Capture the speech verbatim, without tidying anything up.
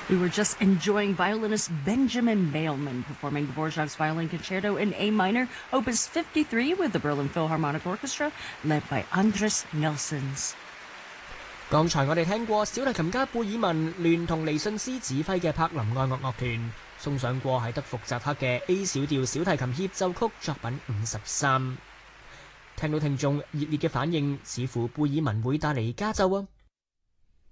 We were just enjoying violinist Benjamin Mailman performing Dvorak's Violin Concerto in A minor, Opus fifty-three, with the Berlin Philharmonic Orchestra, led by Andris Nelsons. 剛才我哋聽過小提琴家貝爾文聯同尼遜斯指揮嘅柏林愛樂樂團送上過係德福扎克嘅 A 小調小提琴協奏曲作品五十三。聽到聽眾熱烈嘅反應，似乎貝爾文會帶嚟加奏啊！